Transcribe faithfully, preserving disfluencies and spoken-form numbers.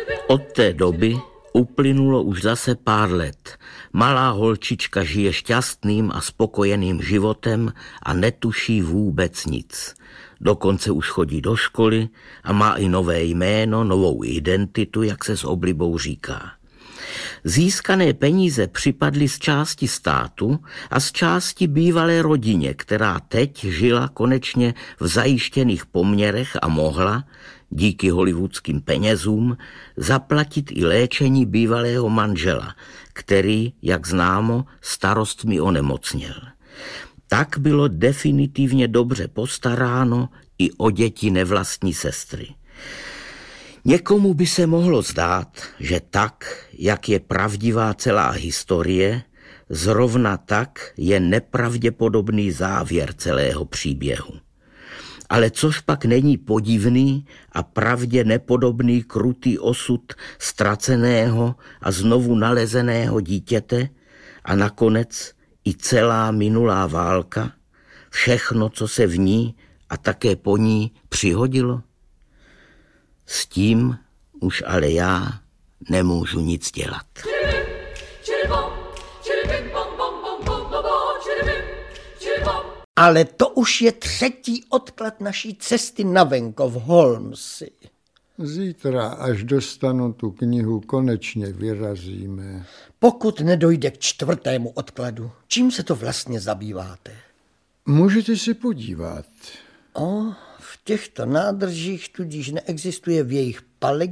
Od té doby uplynulo už zase pár let. Malá holčička žije šťastným a spokojeným životem a netuší vůbec nic. Dokonce už chodí do školy a má i nové jméno, novou identitu, jak se s oblibou říká. Získané peníze připadly z části státu a z části bývalé rodině, která teď žila konečně v zajištěných poměrech a mohla, díky hollywoodským penězům, zaplatit i léčení bývalého manžela, který, jak známo, starostmi onemocněl. Tak bylo definitivně dobře postaráno i o děti nevlastní sestry. Někomu by se mohlo zdát, že tak, jak je pravdivá celá historie, zrovna tak je nepravděpodobný závěr celého příběhu. Ale což pak není podivný a pravdě nepodobný krutý osud ztraceného a znovu nalezeného dítěte a nakonec i celá minulá válka, všechno, co se v ní a také po ní přihodilo? S tím už ale já nemůžu nic dělat. Ale to už je třetí odklad naší cesty na venkov, Holmesi. Zítra, až dostanu tu knihu, konečně vyrazíme. Pokud nedojde k čtvrtému odkladu, čím se to vlastně zabýváte? Můžete se podívat. O, v těchto nádržích tudíž neexistuje v jejich paleť